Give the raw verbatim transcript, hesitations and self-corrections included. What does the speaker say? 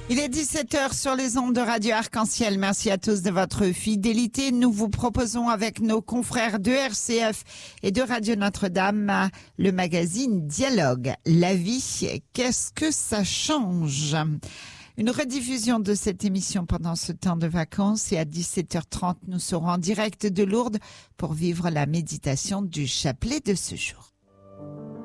Il est dix-sept heures sur les ondes de Radio Arc-en-Ciel. Merci à tous de votre fidélité. Nous vous proposons avec nos confrères de R C F et de Radio Notre-Dame le magazine Dialogue. La vie, qu'est-ce que ça change ? Une rediffusion de cette émission pendant ce temps de vacances et à dix-sept heures trente, nous serons en direct de Lourdes pour vivre la méditation du chapelet de ce jour.